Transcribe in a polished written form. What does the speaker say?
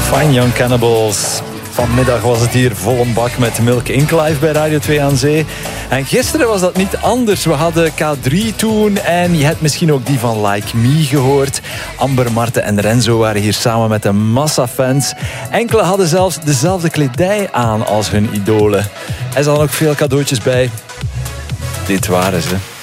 Fine Young Cannibals. Vanmiddag was het hier vol een bak met Milk Inc. live bij Radio 2 aan Zee. En gisteren was dat niet anders. We hadden K3 toen en je hebt misschien ook die van Like Me gehoord. Amber, Marten en Renzo waren hier samen met een massa fans. Enkele hadden zelfs dezelfde kledij aan als hun idolen. Er zaten ook veel cadeautjes bij. Dit waren ze.